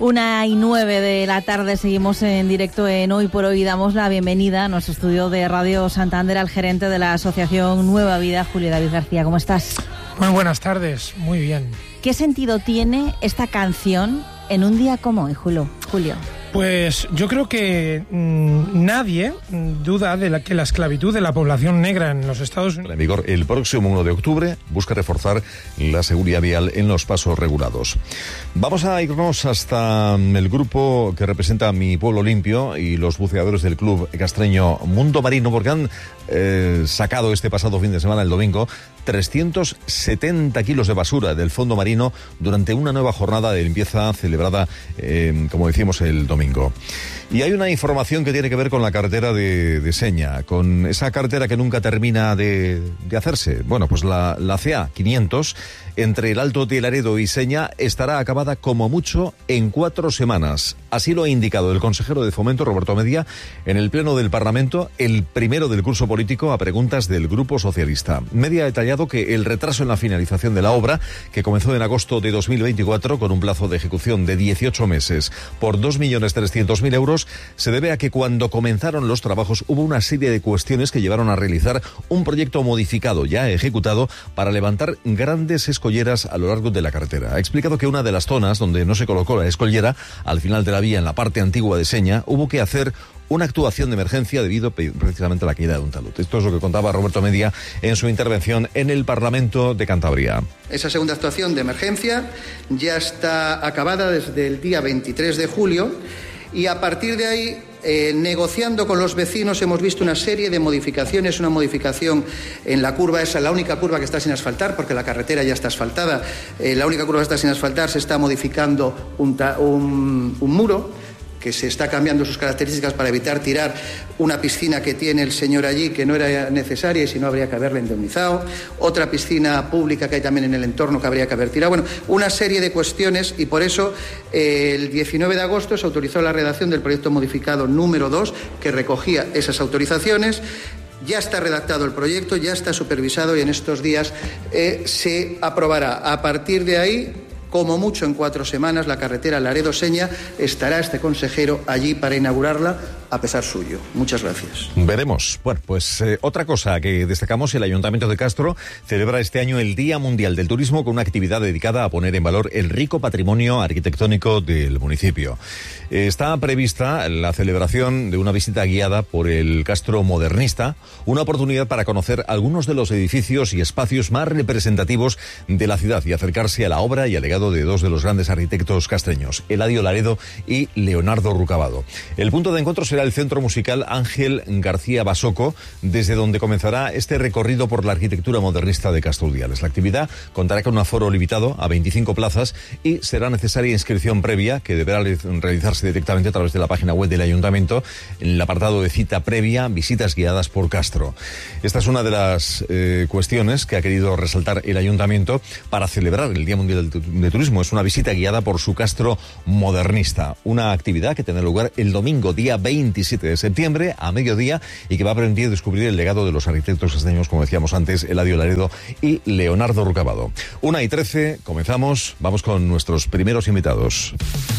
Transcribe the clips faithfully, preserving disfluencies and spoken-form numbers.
Una y nueve de la tarde, seguimos en directo en Hoy por Hoy. Damos la bienvenida a nuestro estudio de Radio Santander al gerente de la Asociación Nueva Vida, Julio David García. ¿Cómo estás? Muy buenas tardes, muy bien. ¿Qué sentido tiene esta canción en un día como hoy, Julio? Julio. Pues yo creo que mmm, nadie duda de la, que la esclavitud de la población negra en los Estados Unidos... En vigor el próximo uno de octubre busca reforzar la seguridad vial en los pasos regulados. Vamos a irnos hasta el grupo que representa Mi Pueblo Limpio y los buceadores del club castreño Mundo Marino, porque han eh, sacado este pasado fin de semana, el domingo, trescientos setenta kilos de basura del fondo marino durante una nueva jornada de limpieza celebrada, eh, como decíamos, el domingo. Y hay una información que tiene que ver con la carretera de, de Seña, con esa carretera que nunca termina de, de hacerse. Bueno, pues la, la C A quinientos, entre el Alto de Laredo y Seña, estará acabada como mucho en cuatro semanas. Así lo ha indicado el consejero de Fomento, Roberto Media, en el Pleno del Parlamento, el primero del curso político, a preguntas del Grupo Socialista. Media ha detallado que el retraso en la finalización de la obra, que comenzó en agosto de dos mil veinticuatro con un plazo de ejecución de dieciocho meses por dos millones trescientos mil euros, se debe a que cuando comenzaron los trabajos hubo una serie de cuestiones que llevaron a realizar un proyecto modificado, ya ejecutado, para levantar grandes escolleras a lo largo de la carretera. Ha explicado que una de las zonas donde no se colocó la escollera, al final de la vía, en la parte antigua de Seña, hubo que hacer una actuación de emergencia debido precisamente a la caída de un talud. Esto es lo que contaba Roberto Media en su intervención en el Parlamento de Cantabria. Esa segunda actuación de emergencia ya está acabada desde el día veintitrés de julio y a partir de ahí, eh, negociando con los vecinos, hemos visto una serie de modificaciones, una modificación en la curva, esa es la única curva que está sin asfaltar, porque la carretera ya está asfaltada, eh, la única curva que está sin asfaltar, se está modificando un, ta- un, un muro, que se está cambiando sus características para evitar tirar una piscina que tiene el señor allí, que no era necesaria y si no habría que haberla indemnizado, otra piscina pública que hay también en el entorno que habría que haber tirado, bueno, una serie de cuestiones y por eso eh, el diecinueve de agosto se autorizó la redacción del proyecto modificado número dos que recogía esas autorizaciones. Ya está redactado el proyecto, ya está supervisado y en estos días eh, se aprobará. A partir de ahí, como mucho en cuatro semanas, la carretera Laredo-Seña, estará este consejero allí para inaugurarla a pesar suyo. Muchas gracias. Veremos. Bueno, pues eh, otra cosa que destacamos, el Ayuntamiento de Castro celebra este año el Día Mundial del Turismo con una actividad dedicada a poner en valor el rico patrimonio arquitectónico del municipio. Eh, está prevista la celebración de una visita guiada por el Castro Modernista, una oportunidad para conocer algunos de los edificios y espacios más representativos de la ciudad y acercarse a la obra y al legado de dos de los grandes arquitectos castreños, Eladio Laredo y Leonardo Rucabado. El punto de encuentro será el Centro Musical Ángel García Basoco, desde donde comenzará este recorrido por la arquitectura modernista de Castro Urdiales. La actividad contará con un aforo limitado a veinticinco plazas y será necesaria inscripción previa que deberá realizarse directamente a través de la página web del Ayuntamiento en el apartado de cita previa, visitas guiadas por Castro. Esta es una de las eh, cuestiones que ha querido resaltar el Ayuntamiento para celebrar el Día Mundial de Turismo. Es una visita guiada por su Castro Modernista, una actividad que tendrá lugar el domingo día veintisiete de septiembre a mediodía y que va a permitir descubrir el legado de los arquitectos castreños, como decíamos antes, Eladio Laredo y Leonardo Rucabado. Una y trece, comenzamos, vamos con nuestros primeros invitados.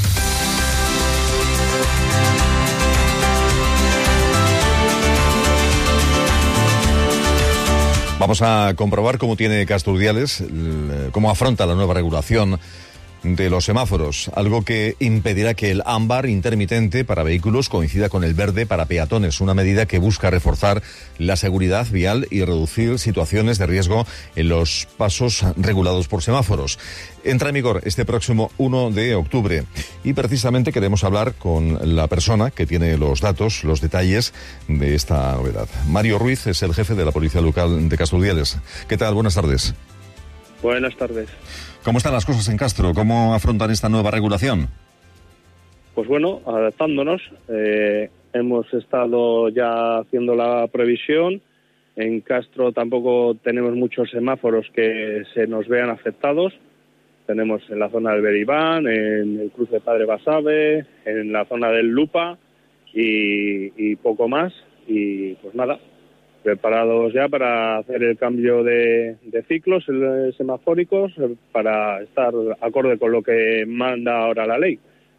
Vamos a comprobar cómo tiene Castro Urdiales, cómo afronta la nueva regulación de los semáforos, algo que impedirá que el ámbar intermitente para vehículos coincida con el verde para peatones, una medida que busca reforzar la seguridad vial y reducir situaciones de riesgo en los pasos regulados por semáforos. Entra en vigor este próximo uno de octubre y precisamente queremos hablar con la persona que tiene los datos, los detalles de esta novedad. Mario Ruiz es el jefe de la Policía Local de Castro Urdiales. ¿Qué tal? Buenas tardes. Buenas tardes. ¿Cómo están las cosas en Castro? ¿Cómo afrontan esta nueva regulación? Pues bueno, adaptándonos. Eh, hemos estado ya haciendo la previsión. En Castro tampoco tenemos muchos semáforos que se nos vean afectados. Tenemos en la zona del Beribán, en el cruce Padre Basabe, en la zona del Lupa y, y poco más. Y pues nada, preparados ya para hacer el cambio de, de ciclos semafóricos para estar acorde con lo que manda ahora la ley.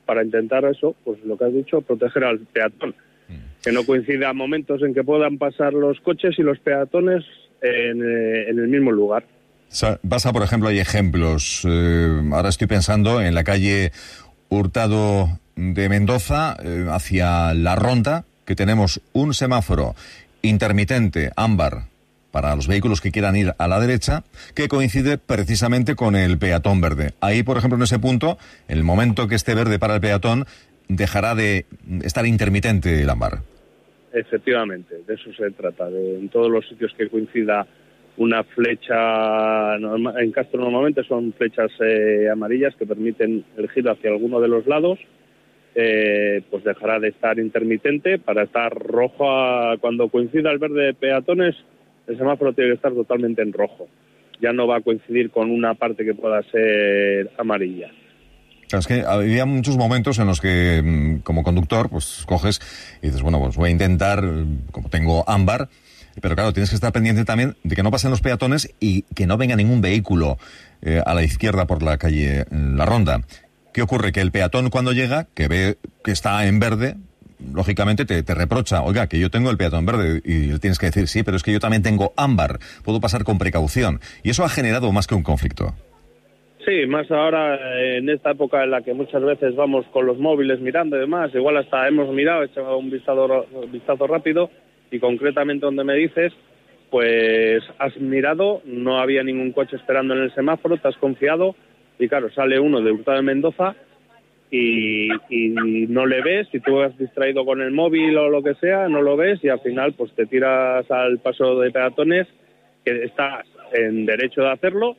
para intentar eso, pues lo que has dicho, proteger al peatón. Que no coincida momentos en que puedan pasar los coches y los peatones en, eh, en el mismo lugar. Pasa, por ejemplo, hay ejemplos. Eh, ahora estoy pensando en la calle Hurtado de Mendoza, eh, hacia la Ronda, que tenemos un semáforo intermitente, ámbar, para los vehículos que quieran ir a la derecha, que coincide precisamente con el peatón verde. Ahí, por ejemplo, en ese punto, el momento que esté verde para el peatón, dejará de estar intermitente el ámbar. Efectivamente, de eso se trata, de en todos los sitios que coincida una flecha, en Castro normalmente son flechas eh, amarillas que permiten el giro hacia alguno de los lados, eh, pues dejará de estar intermitente para estar rojo a, cuando coincida el verde de peatones, el semáforo tiene que estar totalmente en rojo, ya no va a coincidir con una parte que pueda ser amarilla. Es que había muchos momentos en los que, como conductor, pues coges y dices, bueno, pues voy a intentar, como tengo ámbar, pero claro, tienes que estar pendiente también de que no pasen los peatones y que no venga ningún vehículo eh, a la izquierda por la calle La Ronda. ¿Qué ocurre? Que el peatón, cuando llega, que ve que está en verde, lógicamente te, te reprocha, oiga, que yo tengo el peatón verde, y le tienes que decir, sí, pero es que yo también tengo ámbar, puedo pasar con precaución. Y eso ha generado más que un conflicto. Sí, más ahora en esta época en la que muchas veces vamos con los móviles mirando y demás, igual hasta hemos mirado, echado un vistazo, un vistazo rápido y concretamente donde me dices, pues has mirado, no había ningún coche esperando en el semáforo, te has confiado y claro, sale uno de Hurtado de Mendoza y, y no le ves, si tú has distraído con el móvil o lo que sea, no lo ves y al final pues te tiras al paso de peatones que estás en derecho de hacerlo,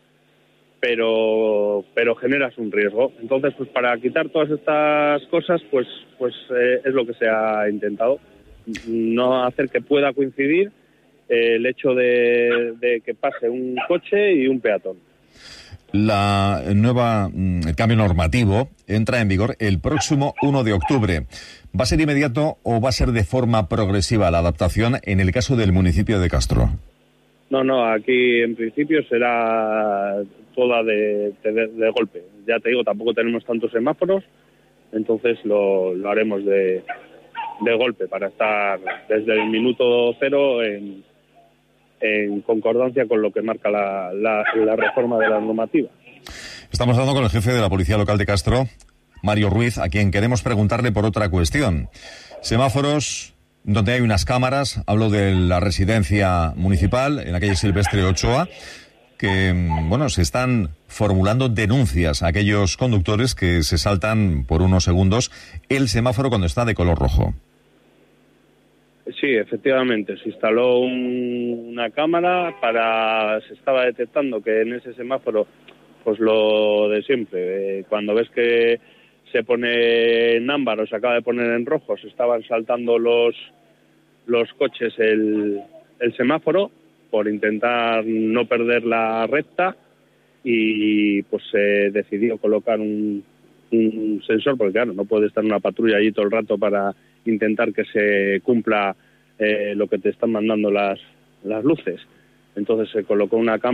pero pero generas un riesgo. Entonces, pues para quitar todas estas cosas, pues pues eh, es lo que se ha intentado. No hacer que pueda coincidir eh, el hecho de, de que pase un coche y un peatón. La nueva, el cambio normativo entra en vigor el próximo uno de octubre. ¿Va a ser inmediato o va a ser de forma progresiva la adaptación en el caso del municipio de Castro? No, no, aquí en principio será toda de, de, de golpe. Ya te digo, tampoco tenemos tantos semáforos, entonces lo, lo haremos de, de golpe para estar desde el minuto cero en, en concordancia con lo que marca la, la, la reforma de la normativa. Estamos hablando con el jefe de la Policía Local de Castro, Mario Ruiz, a quien queremos preguntarle por otra cuestión. Semáforos donde hay unas cámaras, hablo de la residencia municipal en la calle Silvestre Ochoa, que, bueno, se están formulando denuncias a aquellos conductores que se saltan por unos segundos el semáforo cuando está de color rojo. Sí, efectivamente, se instaló un, una cámara para, se estaba detectando que en ese semáforo, pues lo de siempre, eh, cuando ves que se pone en ámbar o se acaba de poner en rojo, se estaban saltando los los coches el, el semáforo por intentar no perder la recta y pues se decidió colocar un, un sensor, porque claro, no puede estar una patrulla allí todo el rato para intentar que se cumpla eh, lo que te están mandando las, las luces. Entonces se colocó una cámara